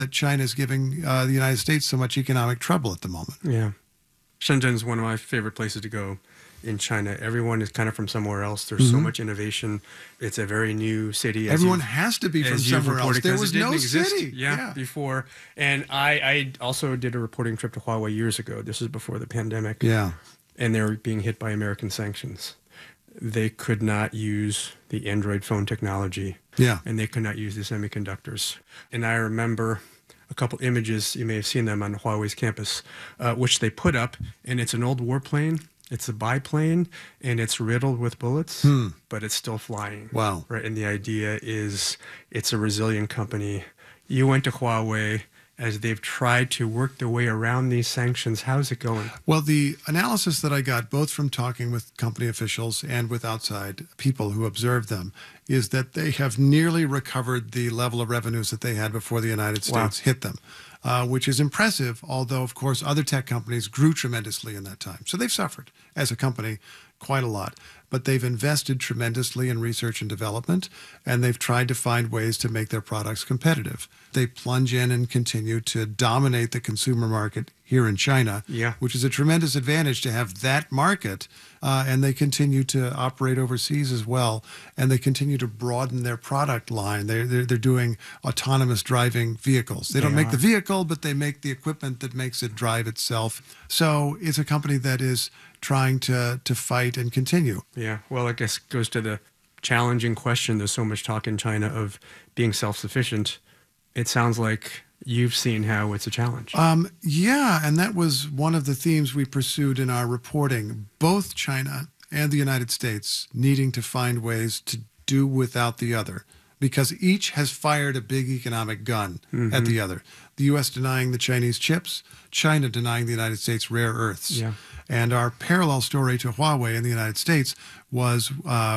that China is giving the United States so much economic trouble at the moment. Yeah. Shenzhen is one of my favorite places to go in China. Everyone is kind of from somewhere else. There's so much innovation. It's a very new city. Everyone has to be from somewhere else. There was no city. Yeah, before. And I also did a reporting trip to Huawei years ago. This is before the pandemic. Yeah. And they were being hit by American sanctions. They could not use the Android phone technology. Yeah. And they could not use the semiconductors. And I remember a couple images, you may have seen them on Huawei's campus, which they put up, and it's an old warplane. It's a biplane, and it's riddled with bullets, but it's still flying. Wow. Right, and the idea is it's a resilient company. You went to Huawei as they've tried to work their way around these sanctions. How's it going? Well, the analysis that I got, both from talking with company officials and with outside people who observed them, is that they have nearly recovered the level of revenues that they had before the United States hit them. Which is impressive, although, of course, other tech companies grew tremendously in that time. So they've suffered as a company quite a lot. But they've invested tremendously in research and development, and they've tried to find ways to make their products competitive. They plunge in and continue to dominate the consumer market here in China, which is a tremendous advantage to have that market. And they continue to operate overseas as well, and they continue to broaden their product line. They're doing autonomous driving vehicles. They don't make the vehicle, but they make the equipment that makes it drive itself. So it's a company that is trying to fight and continue. Yeah, well, I guess it goes to the challenging question. There's so much talk in China of being self-sufficient. It sounds like you've seen how it's a challenge. Yeah, and that was one of the themes we pursued in our reporting. Both China and the United States needing to find ways to do without the other, because each has fired a big economic gun at the other. The U.S. denying the Chinese chips, China denying the United States rare earths. Yeah. And our parallel story to Huawei in the United States was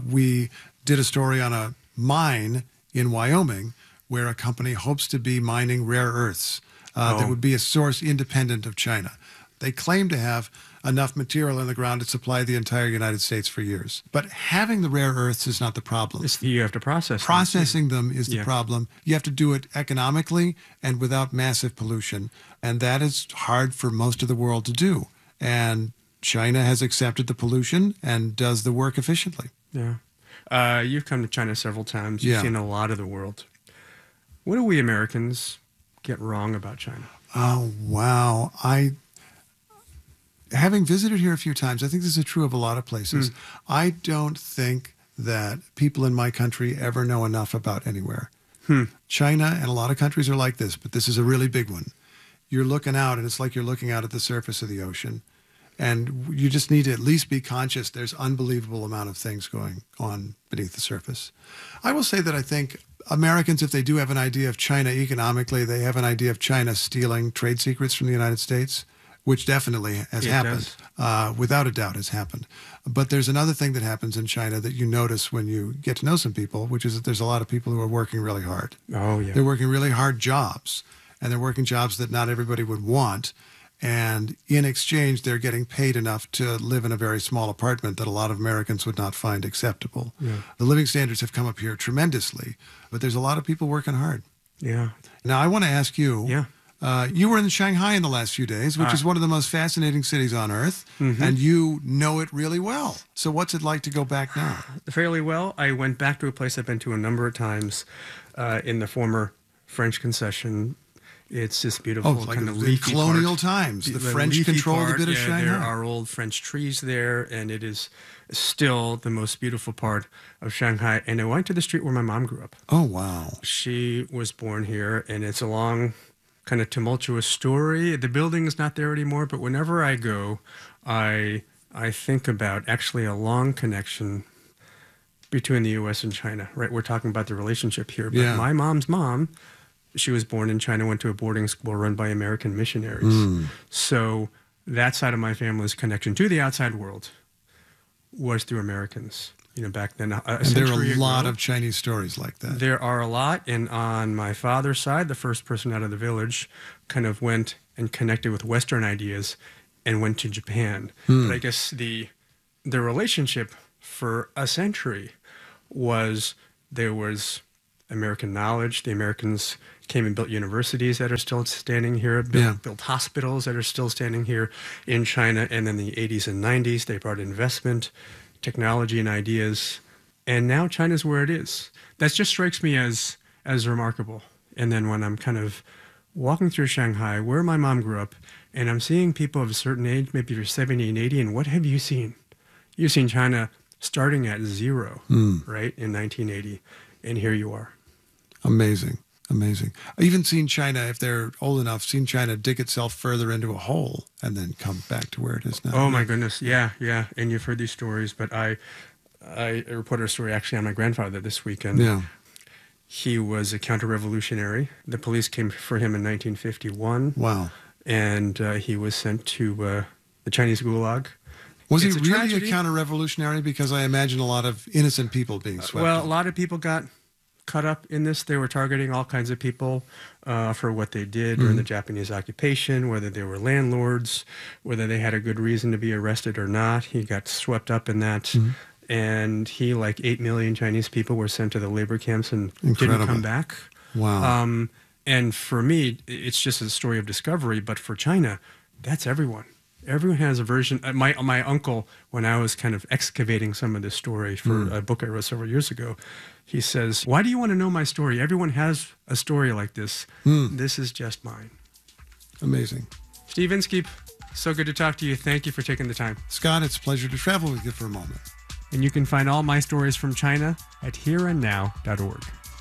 we did a story on a mine in Wyoming where a company hopes to be mining rare earths that would be a source independent of China. They claim to have enough material in the ground to supply the entire United States for years. But having the rare earths is not the problem. You have to process them. Processing them is the problem. You have to do it economically and without massive pollution. And that is hard for most of the world to do. And China has accepted the pollution and does the work efficiently. Yeah. You've come to China several times. You've seen a lot of the world. What do we Americans get wrong about China? Oh, wow. Having visited here a few times, I think this is true of a lot of places. I don't think that people in my country ever know enough about anywhere. China and a lot of countries are like this, but this is a really big one. You're looking out, and it's like you're looking out at the surface of the ocean. And you just need to at least be conscious there's unbelievable amount of things going on beneath the surface. I will say that I think Americans, if they do have an idea of China economically, they have an idea of China stealing trade secrets from the United States, which definitely has happened, without a doubt has happened. But there's another thing that happens in China that you notice when you get to know some people, which is that there's a lot of people who are working really hard. Oh, yeah. They're working really hard jobs, and they're working jobs that not everybody would want. And in exchange, they're getting paid enough to live in a very small apartment that a lot of Americans would not find acceptable. Yeah. The living standards have come up here tremendously, but there's a lot of people working hard. Yeah. Now, I want to ask you, you were in Shanghai in the last few days, which is one of the most fascinating cities on earth, and you know it really well. So what's it like to go back now? Fairly well. I went back to a place I've been to a number of times in the former French concession. It's this beautiful like kind of the leafy colonial park. times. The French controlled a bit of Shanghai. There are old French trees there, and it is still the most beautiful part of Shanghai. And I went to the street where my mom grew up. Oh, wow. She was born here, and it's a long, kind of tumultuous story. The building is not there anymore, but whenever I go, I think about actually a long connection between the U.S. and China, right? We're talking about the relationship here, but my mom's mom, she was born in China, went to a boarding school run by American missionaries. So that side of my family's connection to the outside world was through Americans. You know, back then, and there are a lot of Chinese stories like that. There are a lot. And on my father's side, the first person out of the village kind of went and connected with Western ideas and went to Japan. But I guess the relationship for a century was there was American knowledge. The Americans came and built universities that are still standing here, built hospitals that are still standing here in China. And then the 80s and 90s, they brought investment, technology, and ideas. And now China's where it is. That just strikes me as remarkable. And then when I'm kind of walking through Shanghai, where my mom grew up, and I'm seeing people of a certain age, maybe you're 70 and 80, and what have you seen? You've seen China starting at zero, right, in 1980, and here you are. Amazing. I've even seen China, if they're old enough, seen China dig itself further into a hole and then come back to where it is now. Oh, my goodness. Yeah. And you've heard these stories, but I reported a story actually on my grandfather this weekend. Yeah. He was a counter-revolutionary. The police came for him in 1951. Wow. And he was sent to the Chinese Gulag. Was he really a counter-revolutionary? Because I imagine a lot of innocent people being swept Well, up. a lot of people got caught up in this. They were targeting all kinds of people for what they did during the Japanese occupation, whether they were landlords, whether they had a good reason to be arrested or not. He got swept up in that. And he, like 8 million Chinese people, were sent to the labor camps and didn't come back. Wow. And for me, it's just a story of discovery. But for China, that's everyone. Everyone has a version. My uncle, when I was kind of excavating some of this story for a book I wrote several years ago, he says, "Why do you want to know my story? Everyone has a story like this. This is just mine." Amazing. Steve Inskeep, so good to talk to you. Thank you for taking the time. Scott, it's a pleasure to travel with you for a moment. And you can find all my stories from China at hereandnow.org.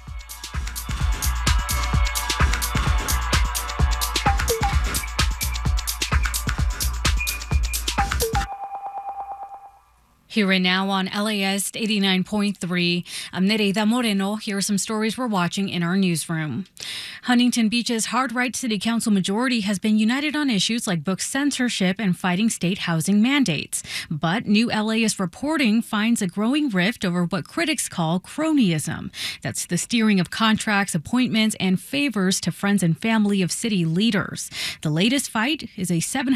Here and now on LAS 89.3, I'm Nereida Moreno. Here are some stories we're watching in our newsroom. Huntington Beach's Hard Right City Council majority has been united on issues like book censorship and fighting state housing mandates. But new LAS reporting finds a growing rift over what critics call cronyism. That's the steering of contracts, appointments, and favors to friends and family of city leaders. The latest fight is a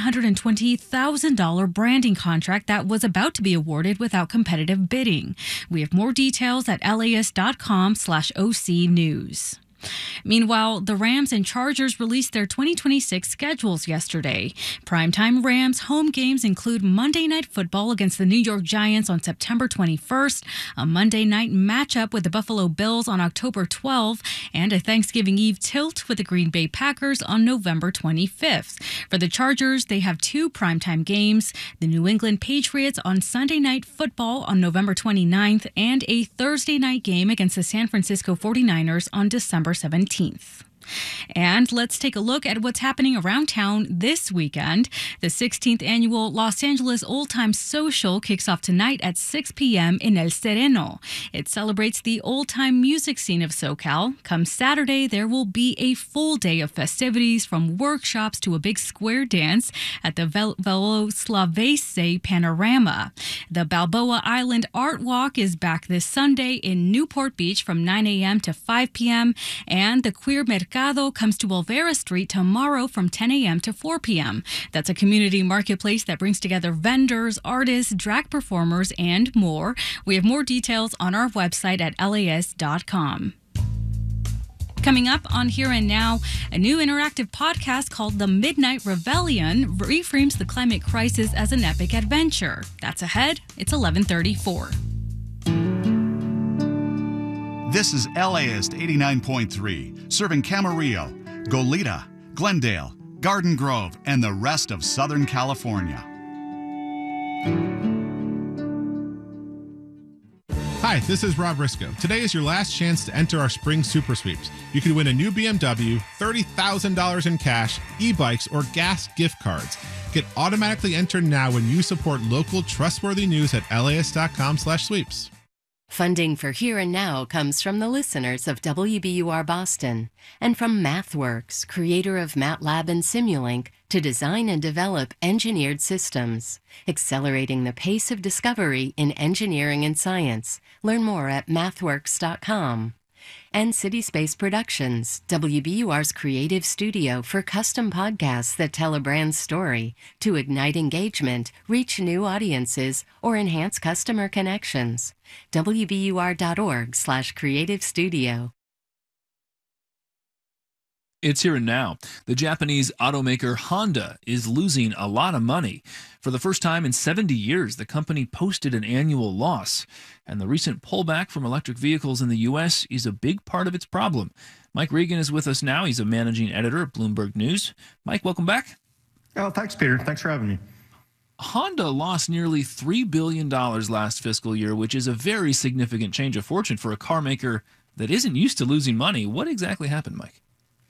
$720,000 branding contract that was about to be awarded without competitive bidding. We have more details at las.com/OC News. Meanwhile, the Rams and Chargers released their 2026 schedules yesterday. Primetime Rams home games include Monday Night Football against the New York Giants on September 21st, a Monday night matchup with the Buffalo Bills on October 12th, and a Thanksgiving Eve tilt with the Green Bay Packers on November 25th. For the Chargers, they have two primetime games, the New England Patriots on Sunday Night Football on November 29th, and a Thursday night game against the San Francisco 49ers on December 17th. And let's take a look at what's happening around town this weekend. The 16th annual Los Angeles Old Time Social kicks off tonight at 6 p.m. in El Sereno. It celebrates the old-time music scene of SoCal. Come Saturday, there will be a full day of festivities, from workshops to a big square dance at the Veloslavese Panorama. The Balboa Island Art Walk is back this Sunday in Newport Beach from 9 a.m. to 5 p.m. And the Queer Mercado comes to Olvera Street tomorrow from 10 a.m. to 4 p.m. That's a community marketplace that brings together vendors, artists, drag performers, and more. We have more details on our website at las.com. Coming up on Here and Now, a new interactive podcast called The Midnight Rebellion reframes the climate crisis as an epic adventure. That's ahead. It's 11:34. This is LAist 89.3, serving Camarillo, Goleta, Glendale, Garden Grove, and the rest of Southern California. Hi, this is Rob Risco. Today is your last chance to enter our spring super sweeps. You can win a new BMW, $30,000 in cash, e-bikes, or gas gift cards. Get automatically entered now when you support local trustworthy news at las.com/sweeps. Funding for Here and Now comes from the listeners of WBUR Boston and from MathWorks, creator of MATLAB and Simulink, to design and develop engineered systems, accelerating the pace of discovery in engineering and science. Learn more at mathworks.com. And City Space Productions, WBUR's creative studio for custom podcasts that tell a brand's story to ignite engagement, reach new audiences, or enhance customer connections. WBUR.org/creative studio. It's here and now. The Japanese automaker Honda is losing a lot of money. For the first time in 70 years, the company posted an annual loss. And the recent pullback from electric vehicles in the U.S. is a big part of its problem. Mike Regan is with us now. He's a managing editor at Bloomberg News. Mike, welcome back. Oh, thanks, Peter. Thanks for having me. Honda lost nearly $3 billion last fiscal year, which is a very significant change of fortune for a car maker that isn't used to losing money. What exactly happened, Mike?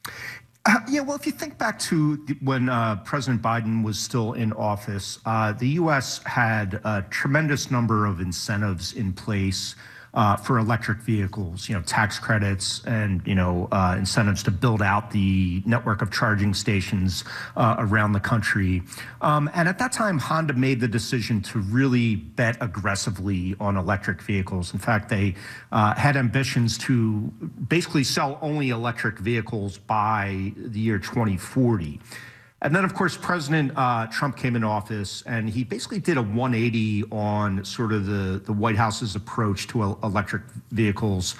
Well, if you think back to when President Biden was still in office, the U.S. had a tremendous number of incentives in place for electric vehicles, tax credits and, incentives to build out the network of charging stations around the country. And at that time, Honda made the decision to really bet aggressively on electric vehicles. In fact, they had ambitions to basically sell only electric vehicles by the year 2040. And then, of course, President Trump came in office, and he basically did a 180 on sort of the White House's approach to electric vehicles,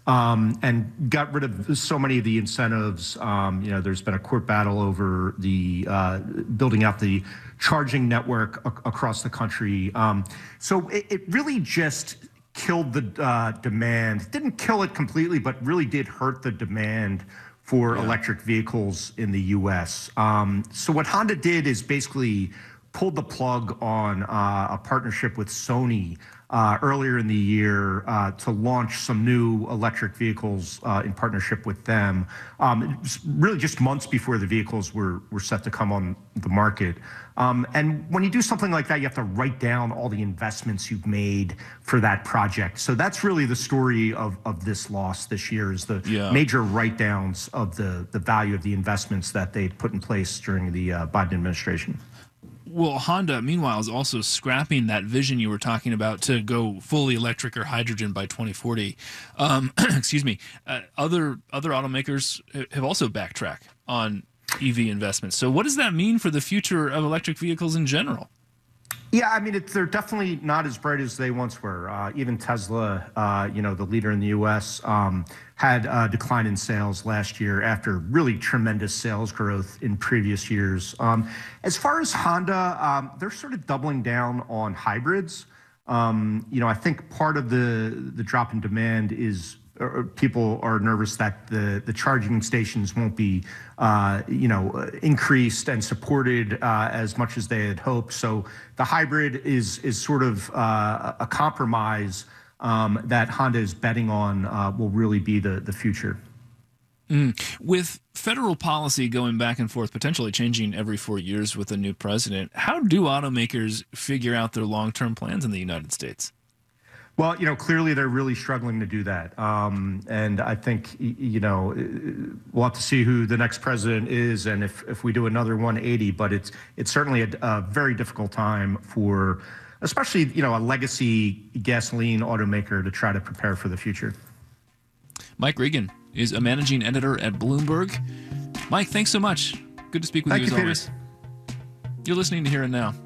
and got rid of so many of the incentives. There's been a court battle over the building out the charging network across the country. So it really just killed the demand. Didn't kill it completely, but really did hurt the demand for electric vehicles in the U.S. So what Honda did is basically pulled the plug on a partnership with Sony earlier in the year to launch some new electric vehicles in partnership with them, really just months before the vehicles were set to come on the market. And when you do something like that, you have to write down all the investments you've made for that project. So that's really the story of this loss this year, is the major write-downs of the value of the investments that they put in place during the Biden administration. Well, Honda, meanwhile, is also scrapping that vision you were talking about to go fully electric or hydrogen by 2040. Excuse me. Other automakers have also backtracked on EV investments. So what does that mean for the future of electric vehicles in general? Yeah, I mean, they're definitely not as bright as they once were. Even Tesla, the leader in the U.S., had a decline in sales last year after really tremendous sales growth in previous years. As far as Honda, they're sort of doubling down on hybrids. I think part of the drop in demand is people are nervous that the charging stations won't be, increased and supported as much as they had hoped. So the hybrid is sort of a compromise that Honda is betting on will really be the future. With federal policy going back and forth, potentially changing every 4 years with a new president, how do automakers figure out their long-term plans in the United States? Well, clearly they're really struggling to do that. And I think, we'll have to see who the next president is and if we do another 180. But it's certainly a very difficult time for especially, a legacy gasoline automaker to try to prepare for the future. Mike Regan is a managing editor at Bloomberg. Mike, thanks so much. Good to speak with you as always. You're listening to Here and Now.